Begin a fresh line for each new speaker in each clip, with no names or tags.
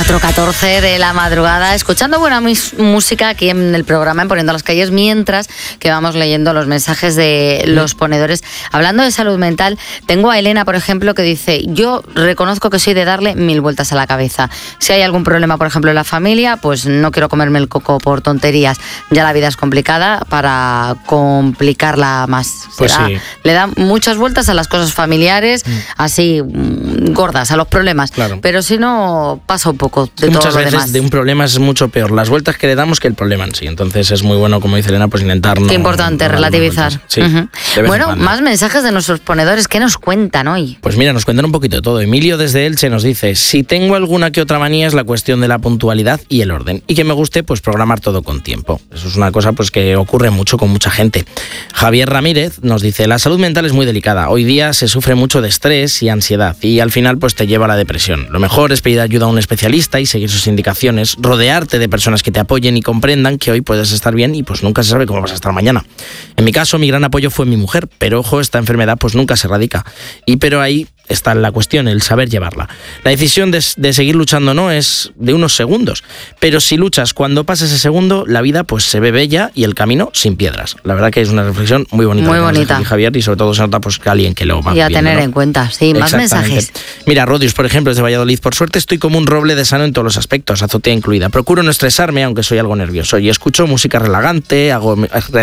4:14 de la madrugada, escuchando buena música aquí en el programa, en Poniendo las Calles, mientras que vamos leyendo los mensajes de los ponedores. Hablando de salud mental, tengo a Elena, por ejemplo, que dice: yo reconozco que soy de darle 1000 vueltas a la cabeza. Si hay algún problema, por ejemplo, en la familia, pues no quiero comerme el coco por tonterías. Ya la vida es complicada para complicarla más.
Pues sí.
Le da muchas vueltas a las cosas familiares, así gordas, a los problemas.
Claro.
Pero si no, pasa un poco de todo
muchas
lo
veces
demás.
De un problema es mucho peor las vueltas que le damos que el problema en sí. Entonces es muy bueno, como dice Elena, pues intentar no...
Qué importante, relativizar.
Sí,
Bueno, más mensajes de nuestros ponedores. ¿Qué nos cuentan hoy?
Pues mira, nos cuentan un poquito de todo. Emilio desde Elche nos dice: si tengo alguna que otra manía es la cuestión de la puntualidad y el orden. Y que me guste pues programar todo con tiempo. Eso es una cosa pues que ocurre mucho con mucha gente. Javier Ramírez nos dice: la salud mental es muy delicada. Hoy día se sufre mucho de estrés y ansiedad y al final pues te lleva a la depresión. Lo mejor es pedir ayuda a un especialista y seguir sus indicaciones, rodearte de personas que te apoyen y comprendan que hoy puedes estar bien y pues nunca se sabe cómo vas a estar mañana. En mi caso, mi gran apoyo fue mi mujer, pero ojo, esta enfermedad pues nunca se erradica. Pero ahí está la cuestión, el saber llevarla. La decisión de seguir luchando no es de unos segundos, pero si luchas cuando pasa ese segundo, la vida pues se ve bella y el camino sin piedras. La verdad que es una reflexión muy bonita.
Muy bonita.
Aquí, Javier, y sobre todo se nota pues que alguien que lo va
y a
viendo,
tener
¿no?
en cuenta, sí, más mensajes.
Mira, Rodius, por ejemplo, desde Valladolid: por suerte estoy como un roble de sano en todos los aspectos, azotea incluida. Procuro no estresarme, aunque soy algo nervioso, y escucho música relajante, hago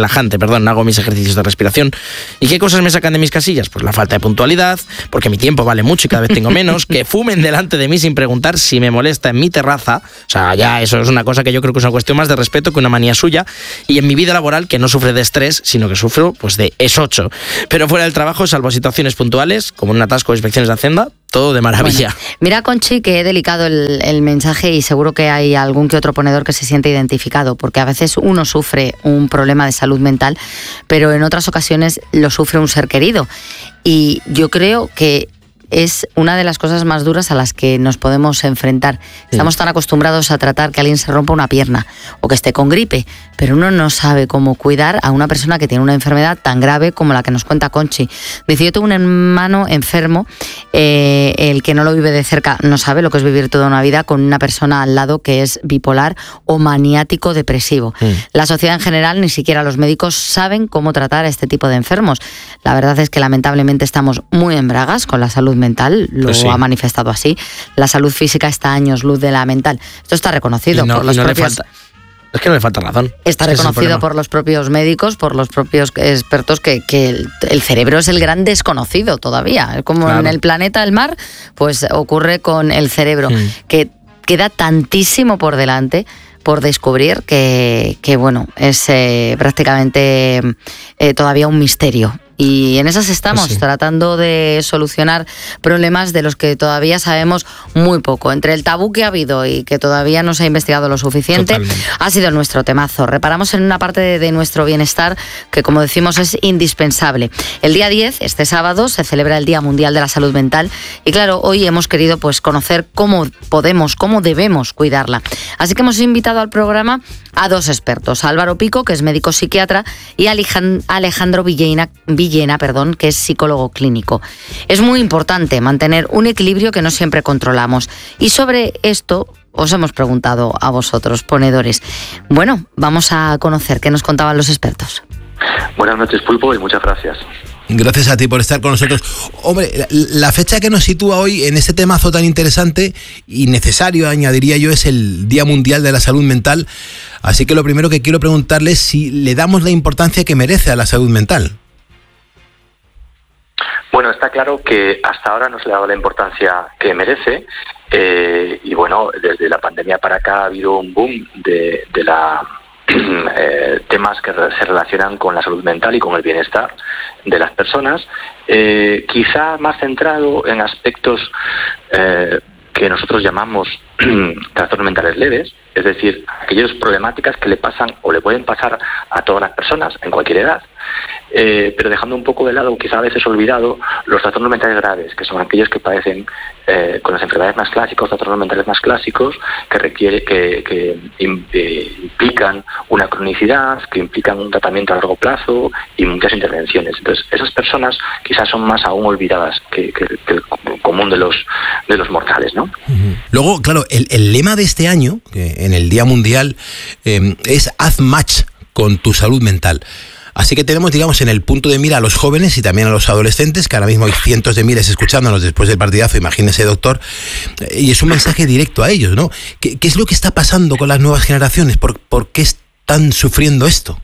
mis ejercicios de respiración. ¿Y qué cosas me sacan de mis casillas? Pues la falta de puntualidad, porque mi tiempo vale mucho y cada vez tengo menos, que fumen delante de mí sin preguntar si me molesta en mi terraza. O sea, ya eso es una cosa que yo creo que es una cuestión más de respeto que una manía suya. Y en mi vida laboral, que no sufre de estrés, sino que sufro pues de es8. Pero fuera del trabajo, salvo situaciones puntuales, como un atasco de inspecciones de Hacienda, todo de maravilla.
Bueno, mira, Conchi, que he delicado el mensaje y seguro que hay algún que otro ponedor que se siente identificado, porque a veces uno sufre un problema de salud mental, pero en otras ocasiones lo sufre un ser querido. Y yo creo que es una de las cosas más duras a las que nos podemos enfrentar. Estamos tan acostumbrados a tratar que alguien se rompa una pierna o que esté con gripe, pero uno no sabe cómo cuidar a una persona que tiene una enfermedad tan grave como la que nos cuenta Conchi. Dice: yo tengo un hermano enfermo, el que no lo vive de cerca no sabe lo que es vivir toda una vida con una persona al lado que es bipolar o maniático depresivo. La sociedad en general, ni siquiera los médicos, saben cómo tratar a este tipo de enfermos. La verdad es que lamentablemente estamos muy en bragas con la salud mental, lo ha manifestado así. La salud física está a años luz de la mental. Esto está reconocido por los propios...
Es que no le falta razón.
Está reconocido por los propios médicos, por los propios expertos, que el cerebro es el gran desconocido todavía. Como en el planeta, el mar, pues ocurre con el cerebro, que queda tantísimo por delante por descubrir que bueno, es prácticamente todavía un misterio. Y en esas estamos, tratando de solucionar problemas de los que todavía sabemos muy poco. Entre el tabú que ha habido y que todavía no se ha investigado lo suficiente, ha sido nuestro temazo. Reparamos en una parte de nuestro bienestar que, como decimos, es indispensable. El día 10, este sábado, se celebra el Día Mundial de la Salud Mental y, claro, hoy hemos querido pues conocer cómo debemos cuidarla. Así que hemos invitado al programa a dos expertos: Álvaro Pico, que es médico psiquiatra, y Alejandro Villena, que es psicólogo clínico. Es muy importante mantener un equilibrio que no siempre controlamos. Y sobre esto os hemos preguntado a vosotros, ponedores. Bueno, vamos a conocer qué nos contaban los expertos.
Buenas noches, Pulpo, y muchas gracias.
Gracias a ti por estar con nosotros. Hombre, la fecha que nos sitúa hoy en este temazo tan interesante y necesario, añadiría yo, es el Día Mundial de la Salud Mental. Así que lo primero que quiero preguntarle es si le damos la importancia que merece a la salud mental.
Bueno, está claro que hasta ahora no se le ha dado la importancia que merece, y bueno, desde la pandemia para acá ha habido un boom de temas que se relacionan con la salud mental y con el bienestar de las personas, quizá más centrado en aspectos que nosotros llamamos trastornos mentales leves, es decir, aquellas problemáticas que le pasan o le pueden pasar a todas las personas en cualquier edad. pero dejando un poco de lado, quizá a veces olvidado, los trastornos mentales graves, que son aquellos que padecen con las enfermedades más clásicas, trastornos mentales más clásicos, que implican una cronicidad, que implican un tratamiento a largo plazo y muchas intervenciones. Entonces, esas personas quizás son más aún olvidadas que el común de los mortales, ¿no?
Luego, claro, el lema de este año, en el Día Mundial, es haz match con tu salud mental. Así que tenemos, digamos, en el punto de mira a los jóvenes y también a los adolescentes, que ahora mismo hay cientos de miles escuchándonos después del partidazo, imagínese, doctor, y es un mensaje directo a ellos, ¿no? ¿Qué es lo que está pasando con las nuevas generaciones? ¿Por qué están sufriendo esto?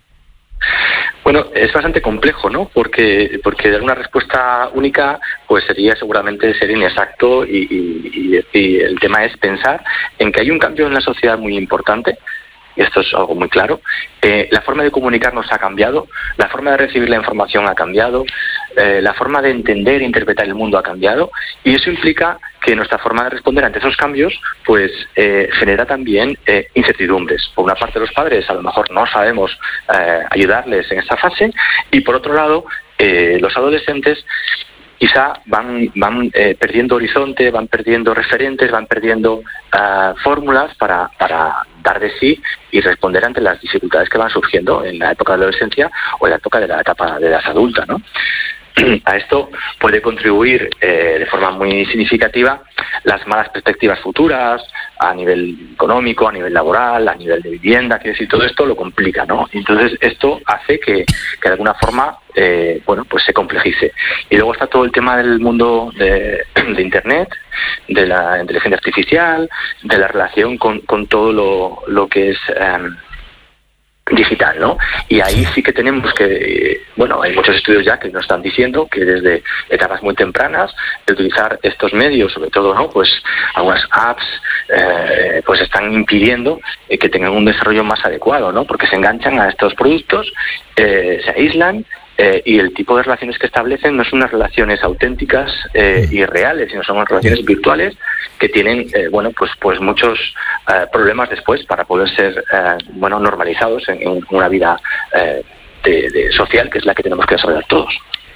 Bueno, es bastante complejo, ¿no? Porque dar una respuesta única pues sería seguramente ser inexacto y el tema es pensar en que hay un cambio en la sociedad muy importante. Y esto es algo muy claro. La forma de comunicarnos ha cambiado, la forma de recibir la información ha cambiado, la forma de entender e interpretar el mundo ha cambiado, y eso implica que nuestra forma de responder ante esos cambios pues genera también incertidumbres. Por una parte, los padres a lo mejor no sabemos ayudarles en esta fase, y por otro lado, los adolescentes quizá van perdiendo horizonte, van perdiendo referentes, van perdiendo fórmulas para dar de sí y responder ante las dificultades que van surgiendo en la época de la adolescencia o en la época de la etapa de edad adulta, ¿no? A esto puede contribuir de forma muy significativa las malas perspectivas futuras a nivel económico, a nivel laboral, a nivel de vivienda, quiero decir, todo esto lo complica, ¿no? Entonces esto hace que de alguna forma pues se complejice. Y luego está todo el tema del mundo de Internet, de la inteligencia artificial, de la relación con todo lo que es digital, ¿no? Y ahí sí que tenemos que, hay muchos estudios ya que nos están diciendo que desde etapas muy tempranas de utilizar estos medios, sobre todo, ¿no? Pues algunas apps pues están impidiendo que tengan un desarrollo más adecuado, ¿no? Porque se enganchan a estos productos, se aíslan, y el tipo de relaciones que establecen no son unas relaciones auténticas y reales, sino son unas relaciones virtuales que tienen pues muchos problemas después para poder ser normalizados en una vida social, que es la que tenemos que desarrollar todos.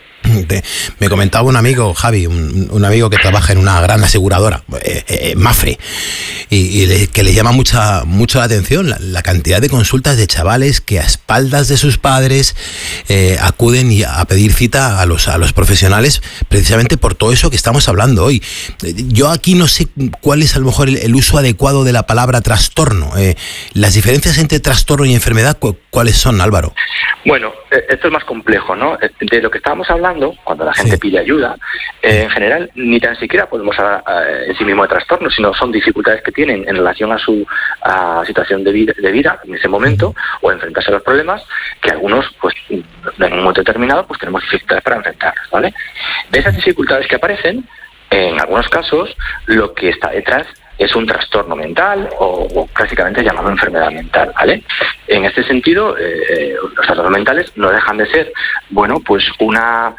Me comentaba un amigo, Javi, un amigo que trabaja en una gran aseguradora, Mafre, y que le llama mucho la atención la cantidad de consultas de chavales que a espaldas de sus padres acuden a pedir cita a los profesionales, precisamente por todo eso que estamos hablando hoy. Yo aquí no sé cuál es a lo mejor el uso adecuado de la palabra trastorno. Las diferencias entre trastorno y enfermedad, ¿cuáles son, Álvaro?
Bueno, esto es más complejo, ¿no? De lo que estábamos hablando, cuando la gente pide ayuda, en general ni tan siquiera podemos hablar en sí mismo de trastorno, sino son dificultades que tienen en relación a su situación de vida en ese momento, o enfrentarse a los problemas, que algunos, pues en un momento determinado, pues tenemos dificultades para enfrentarlos, ¿vale? De esas dificultades que aparecen, en algunos casos, lo que está detrás es un trastorno mental o clásicamente llamado enfermedad mental, ¿vale? En este sentido, los trastornos mentales no dejan de ser, pues una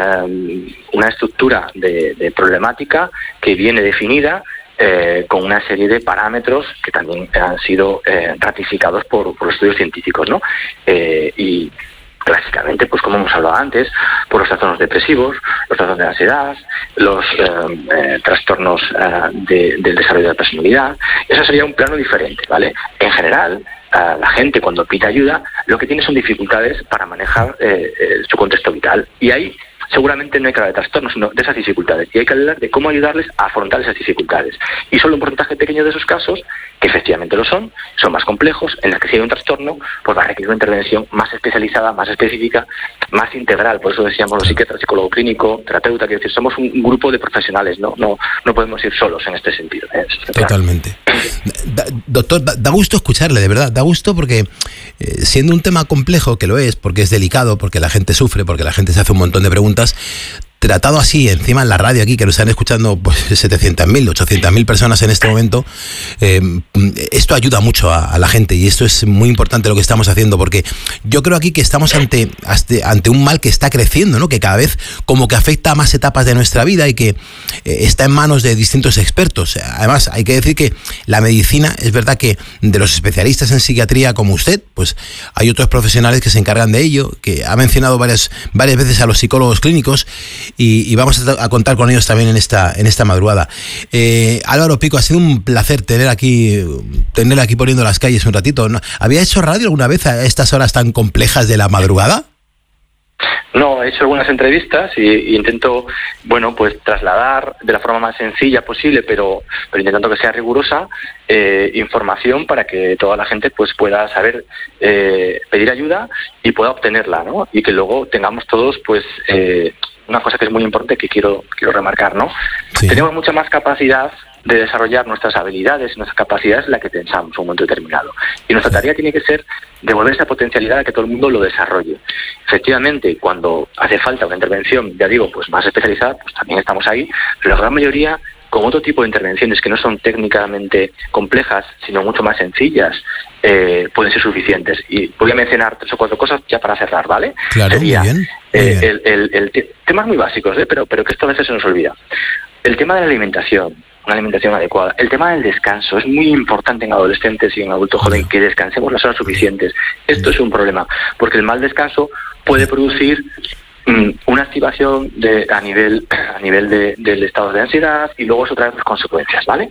estructura de problemática que viene definida con una serie de parámetros que también han sido ratificados por los estudios científicos, ¿no? Y clásicamente, pues como hemos hablado antes, por los trastornos depresivos, los trastornos de ansiedad, los trastornos del desarrollo de la personalidad. Eso sería un plano diferente, ¿vale? En general, la gente cuando pide ayuda, lo que tiene son dificultades para manejar su contexto vital. Y ahí seguramente no hay que hablar de trastornos, sino de esas dificultades. Y hay que hablar de cómo ayudarles a afrontar esas dificultades. Y solo un porcentaje pequeño de esos casos, que efectivamente lo son más complejos, en los que si hay un trastorno, pues va a requerir una intervención más especializada, más específica, más integral. Por eso decíamos los psiquiatras, psicólogo clínico, terapeuta, quiero decir, somos un grupo de profesionales, no podemos ir solos en este sentido.
Totalmente. Doctor, da gusto escucharle, de verdad, da gusto porque siendo un tema complejo, que lo es, porque es delicado, porque la gente sufre, porque la gente se hace un montón de preguntas, tratado así encima en la radio aquí, que nos están escuchando pues 700.000, 800.000 personas en este momento, esto ayuda mucho a la gente, y esto es muy importante lo que estamos haciendo, porque yo creo aquí que estamos ante un mal que está creciendo, ¿no? Que cada vez como que afecta a más etapas de nuestra vida y que está en manos de distintos expertos. Además, hay que decir que la medicina, es verdad que de los especialistas en psiquiatría como usted, pues hay otros profesionales que se encargan de ello, que ha mencionado varias veces a los psicólogos clínicos, y vamos a contar con ellos también en esta madrugada. Álvaro Pico, ha sido un placer tenerle aquí poniendo las calles un ratito. ¿Había hecho radio alguna vez a estas horas tan complejas de la madrugada?
No, he hecho algunas entrevistas y intento, pues trasladar de la forma más sencilla posible, pero intentando que sea rigurosa, información para que toda la gente pues pueda saber pedir ayuda y pueda obtenerla, ¿no? Y que luego tengamos todos pues una cosa que es muy importante que quiero remarcar, ¿no? Sí. Tenemos mucha más capacidad de desarrollar nuestras habilidades y nuestras capacidades en la que pensamos en un momento determinado. Y nuestra tarea tiene que ser devolver esa potencialidad a que todo el mundo lo desarrolle. Efectivamente, cuando hace falta una intervención, ya digo, pues más especializada, pues también estamos ahí, pero la gran mayoría, con otro tipo de intervenciones que no son técnicamente complejas, sino mucho más sencillas, pueden ser suficientes. Y voy a mencionar 3 o 4 cosas ya para cerrar, ¿vale?
Claro,
sería,
muy bien.
Temas muy básicos, pero que esto a veces se nos olvida. El tema de la alimentación, una alimentación adecuada. El tema del descanso es muy importante en adolescentes y en adultos jóvenes, que descansemos las horas suficientes. Esto es un problema, porque el mal descanso puede producir una activación a nivel del estado de ansiedad, y luego eso trae consecuencias, ¿vale?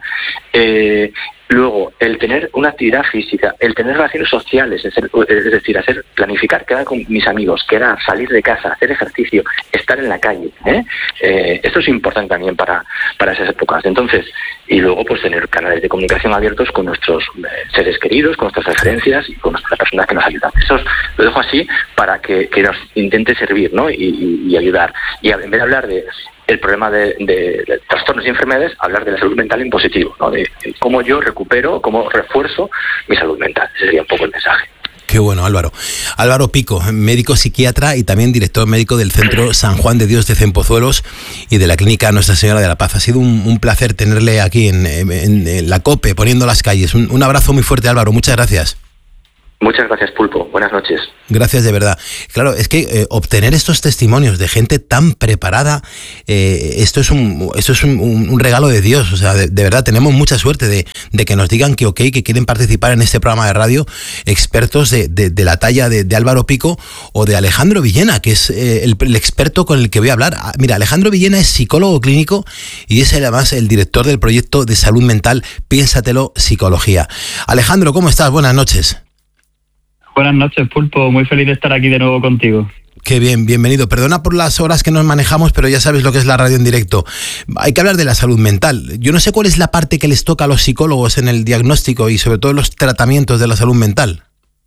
Luego, el tener una actividad física, el tener relaciones sociales, es decir, planificar, quedar con mis amigos, quedar, salir de casa, hacer ejercicio, estar en la calle, esto es importante también para esas épocas. Entonces, y luego pues tener canales de comunicación abiertos con nuestros seres queridos, con nuestras referencias y con las personas que nos ayudan. Eso lo dejo así para que nos intente servir, ¿no? Y ayudar. Y en vez de hablar de el problema de trastornos y enfermedades, hablar de la salud mental en positivo, ¿no? De cómo yo recupero, cómo refuerzo mi salud mental. Ese sería un poco el mensaje.
Qué bueno, Álvaro. Álvaro Pico, médico psiquiatra y también director médico del Centro San Juan de Dios de Cienpozuelos y de la Clínica Nuestra Señora de la Paz. Ha sido un placer tenerle aquí en la COPE, poniendo las calles. Un abrazo muy fuerte, Álvaro. Muchas gracias.
Muchas gracias, Pulpo. Buenas noches.
Gracias, de verdad. Claro, es que obtener estos testimonios de gente tan preparada, esto es un regalo de Dios. O sea, de verdad, tenemos mucha suerte de que nos digan que que quieren participar en este programa de radio expertos de la talla de Álvaro Pico o de Alejandro Villena, que es el experto con el que voy a hablar. Mira, Alejandro Villena es psicólogo clínico y es además el director del proyecto de salud mental Piénsatelo Psicología. Alejandro, ¿cómo estás? Buenas noches.
Buenas noches, Pulpo. Muy feliz de estar aquí de nuevo contigo.
Qué bien, bienvenido. Perdona por las horas que nos manejamos, pero ya sabes lo que es la radio en directo. Hay que hablar de la salud mental. Yo no sé cuál es la parte que les toca a los psicólogos en el diagnóstico y sobre todo en los tratamientos de la salud mental.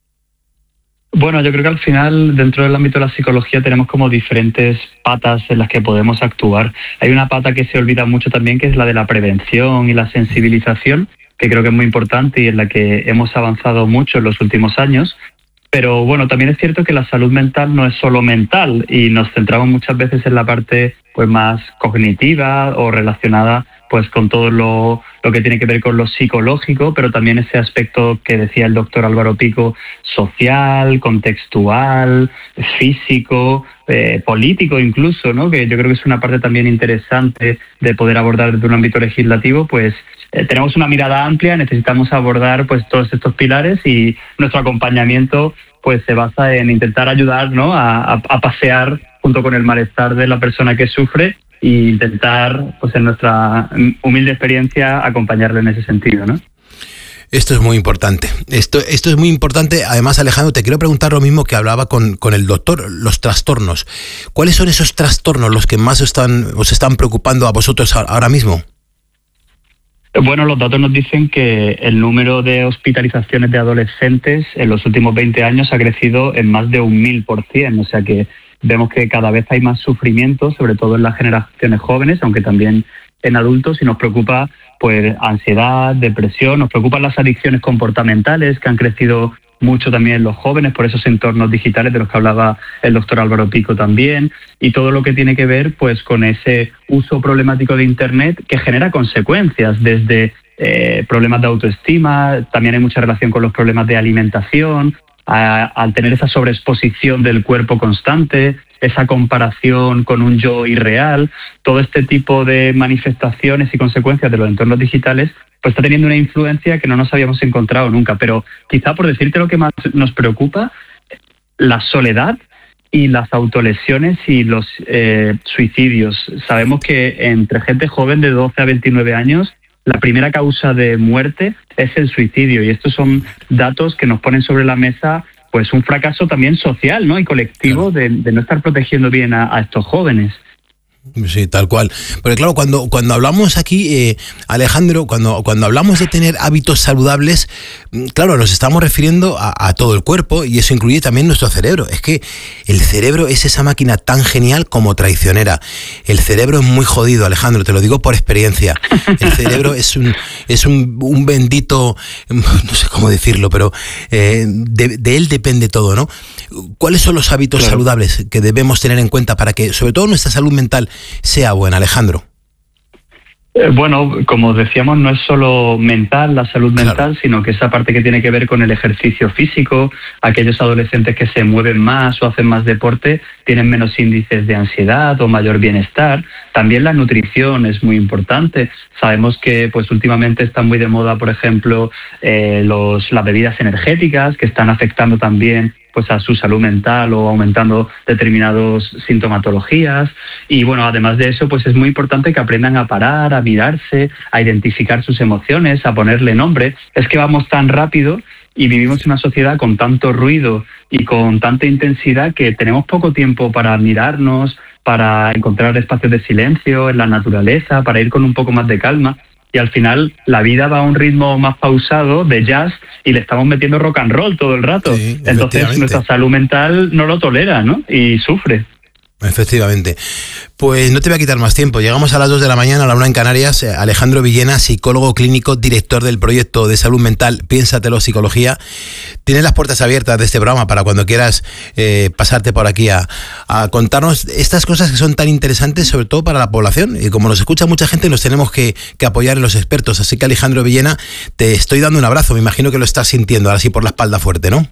Bueno, yo creo que al final, dentro del ámbito de la psicología, tenemos como diferentes patas en las que podemos actuar. Hay una pata que se olvida mucho también, que es la de la prevención y la sensibilización, que creo que es muy importante y en la que hemos avanzado mucho en los últimos años. Pero bueno, también es cierto que la salud mental no es solo mental y nos centramos muchas veces en la parte pues más cognitiva o relacionada pues con todo lo que tiene que ver con lo psicológico, pero también ese aspecto que decía el doctor Álvaro Pico, social, contextual, físico, político incluso, ¿no? Que yo creo que es una parte también interesante de poder abordar desde un ámbito legislativo. Pues tenemos una mirada amplia, necesitamos abordar pues todos estos pilares y nuestro acompañamiento pues se basa en intentar ayudar, ¿no? a pasear junto con el malestar de la persona que sufre e intentar, pues en nuestra humilde experiencia, acompañarle en ese sentido, ¿no?
Esto es muy importante. Esto es muy importante. Además, Alejandro, te quiero preguntar lo mismo que hablaba con el doctor, los trastornos. ¿Cuáles son esos trastornos los que más os están preocupando a vosotros ahora mismo?
Bueno, los datos nos dicen que el número de hospitalizaciones de adolescentes en los últimos 20 años ha crecido en más de 1000%. O sea que vemos que cada vez hay más sufrimiento, sobre todo en las generaciones jóvenes, aunque también en adultos, y nos preocupa pues ansiedad, depresión, nos preocupan las adicciones comportamentales que han crecido mucho también en los jóvenes por esos entornos digitales de los que hablaba el doctor Álvaro Pico también, y todo lo que tiene que ver pues con ese uso problemático de Internet que genera consecuencias desde problemas de autoestima, también hay mucha relación con los problemas de alimentación, al tener esa sobreexposición del cuerpo constante, esa comparación con un yo irreal, todo este tipo de manifestaciones y consecuencias de los entornos digitales, pues está teniendo una influencia que no nos habíamos encontrado nunca. Pero quizá por decirte lo que más nos preocupa, la soledad y las autolesiones y los suicidios. Sabemos que entre gente joven de 12 a 29 años, la primera causa de muerte es el suicidio, y estos son datos que nos ponen sobre la mesa pues un fracaso también social, ¿no?, y colectivo, claro, de no estar protegiendo bien a estos jóvenes.
Sí, tal cual. Porque claro, cuando hablamos aquí, Alejandro, cuando hablamos de tener hábitos saludables, claro, nos estamos refiriendo a todo el cuerpo, y eso incluye también nuestro cerebro. Es que el cerebro es esa máquina tan genial como traicionera. El cerebro es muy jodido, Alejandro, te lo digo por experiencia. El cerebro es un bendito, no sé cómo decirlo, pero de él depende todo, ¿no? ¿Cuáles son los hábitos saludables que debemos tener en cuenta para que, sobre todo, nuestra salud mental sea buena, Alejandro?
Bueno, como decíamos, no es solo mental, la salud mental, claro, sino que esa parte que tiene que ver con el ejercicio físico, aquellos adolescentes que se mueven más o hacen más deporte tienen menos índices de ansiedad o mayor bienestar. También la nutrición es muy importante. Sabemos que pues últimamente están muy de moda, por ejemplo, las bebidas energéticas, que están afectando también pues a su salud mental o aumentando determinadas sintomatologías. Y bueno, además de eso, pues es muy importante que aprendan a parar, a mirarse, a identificar sus emociones, a ponerle nombre. Es que vamos tan rápido y vivimos en una sociedad con tanto ruido y con tanta intensidad que tenemos poco tiempo para mirarnos, para encontrar espacios de silencio en la naturaleza, para ir con un poco más de calma. Y al final la vida va a un ritmo más pausado de jazz y le estamos metiendo rock and roll todo el rato. Sí, entonces nuestra salud mental no lo tolera, ¿no? Y sufre.
Efectivamente. Pues no te voy a quitar más tiempo. Llegamos a las 2 de la mañana, a la 1 en Canarias. Alejandro Villena, psicólogo clínico, director del proyecto de salud mental Piénsatelo Psicología. Tienes las puertas abiertas de este programa para cuando quieras pasarte por aquí a contarnos estas cosas que son tan interesantes, sobre todo para la población. Y como nos escucha mucha gente, nos tenemos que apoyar en los expertos. Así que, Alejandro Villena, te estoy dando un abrazo. Me imagino que lo estás sintiendo ahora sí por la espalda fuerte, ¿no?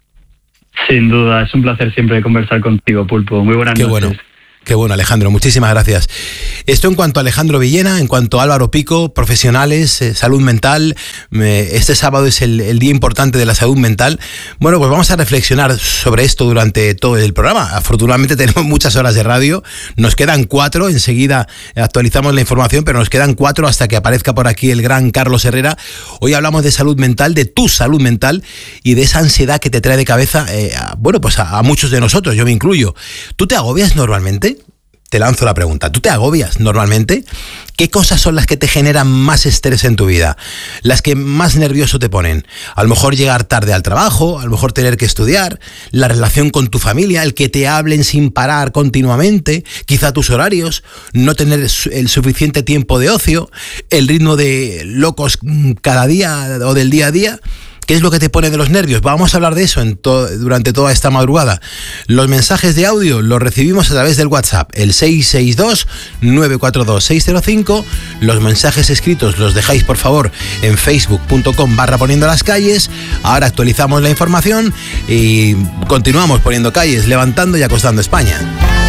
Sin duda, es un placer siempre conversar contigo, Pulpo. Muy buenas noches.
Qué bueno, Alejandro, muchísimas gracias. Esto en cuanto a Alejandro Villena, en cuanto a Álvaro Pico, profesionales, salud mental. Este sábado es el día importante de la salud mental. Bueno, pues vamos a reflexionar sobre esto durante todo el programa. Afortunadamente tenemos muchas horas de radio, nos quedan 4, enseguida actualizamos la información, pero nos quedan 4 hasta que aparezca por aquí el gran Carlos Herrera. Hoy hablamos de salud mental, de tu salud mental y de esa ansiedad que te trae de cabeza, pues a muchos de nosotros, yo me incluyo. ¿Tú te agobias normalmente? Te lanzo la pregunta. ¿Tú te agobias normalmente? ¿Qué cosas son las que te generan más estrés en tu vida? Las que más nervioso te ponen. A lo mejor llegar tarde al trabajo, a lo mejor tener que estudiar, la relación con tu familia, el que te hablen sin parar continuamente, quizá tus horarios, no tener el suficiente tiempo de ocio, el ritmo de locos cada día o del día a día. ¿Qué es lo que te pone de los nervios? Vamos a hablar de eso durante toda esta madrugada. Los mensajes de audio los recibimos a través del WhatsApp, el 662-942-605. Los mensajes escritos los dejáis, por favor, en facebook.com/poniendo las calles. Ahora actualizamos la información y continuamos poniendo calles, levantando y acostando España.